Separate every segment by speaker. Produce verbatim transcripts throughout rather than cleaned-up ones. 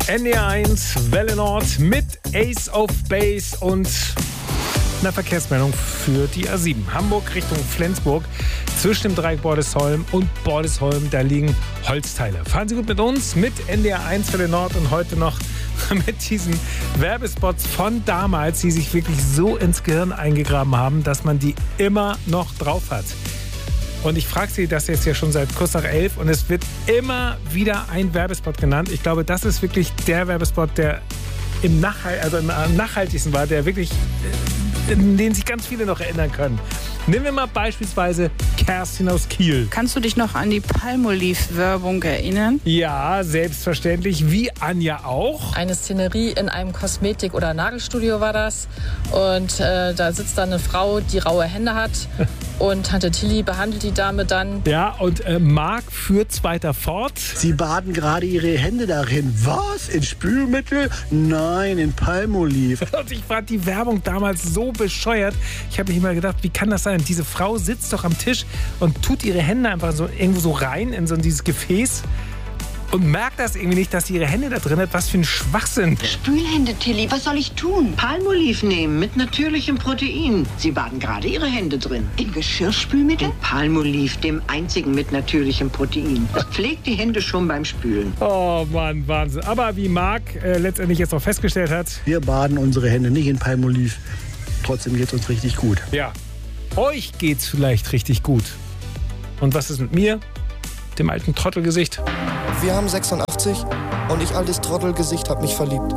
Speaker 1: N D R eins, Welle Nord mit Ace of Base und einer Verkehrsmeldung für die A sieben. Hamburg Richtung Flensburg. Zwischen dem Dreieck Bordesholm und Bordesholm, da liegen Holzteile. Fahren Sie gut mit uns, mit N D R eins Welle Nord und heute noch mit diesen Werbespots von damals, die sich wirklich so ins Gehirn eingegraben haben, dass man die immer noch drauf hat. Und ich frage Sie das jetzt ja schon seit kurz nach elf und es wird immer wieder ein Werbespot genannt. Ich glaube, das ist wirklich der Werbespot, der im, Nachhalt, also im nachhaltigsten war, der wirklich, in den sich ganz viele noch erinnern können. Nehmen wir mal beispielsweise Kerstin aus Kiel.
Speaker 2: Kannst du dich noch an die Palmolive-Werbung erinnern?
Speaker 1: Ja, selbstverständlich. Wie Anja auch.
Speaker 3: Eine Szenerie in einem Kosmetik- oder Nagelstudio war das. Und äh, da sitzt dann eine Frau, die raue Hände hat. Und Tante Tilly behandelt die Dame dann.
Speaker 1: Ja, und äh, Marc führt weiter fort.
Speaker 4: Sie baden gerade ihre Hände darin. Was? In Spülmittel? Nein, in Palmolive.
Speaker 1: Und ich fand die Werbung damals so bescheuert. Ich habe mich immer gedacht, wie kann das sein? Diese Frau sitzt doch am Tisch und tut ihre Hände einfach so irgendwo so rein in so dieses Gefäß und merkt das irgendwie nicht, dass sie ihre Hände da drin hat. Was für ein Schwachsinn.
Speaker 5: Spülhände, Tilly, was soll ich tun? Palmolive nehmen mit natürlichem Protein. Sie baden gerade Ihre Hände drin. In Geschirrspülmittel? In Palmolive, dem einzigen mit natürlichem Protein. Das pflegt die Hände schon beim Spülen.
Speaker 1: Oh Mann, Wahnsinn. Aber wie Marc äh, letztendlich jetzt auch festgestellt hat.
Speaker 4: Wir baden unsere Hände nicht in Palmolive. Trotzdem geht es uns richtig gut.
Speaker 1: Ja, euch geht's vielleicht richtig gut. Und was ist mit mir? Dem alten Trottelgesicht?
Speaker 6: Wir haben sechsundachtzig und ich, altes Trottelgesicht, hab mich verliebt.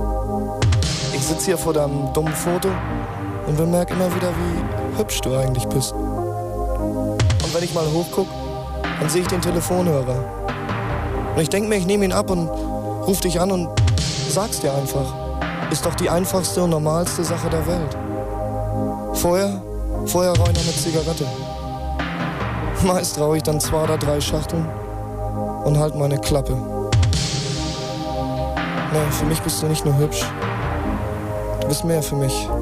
Speaker 6: Ich sitze hier vor deinem dummen Foto und bemerke immer wieder, wie hübsch du eigentlich bist. Und wenn ich mal hochguck, dann sehe ich den Telefonhörer. Und ich denke mir, ich nehme ihn ab und ruf dich an und sag's dir einfach. Ist doch die einfachste und normalste Sache der Welt. Vorher, vorher rauche ich noch eine Zigarette. Meist rauche ich dann zwei oder drei Schachteln und halt meine Klappe. Nee, für mich bist du nicht nur hübsch. Du bist mehr für mich.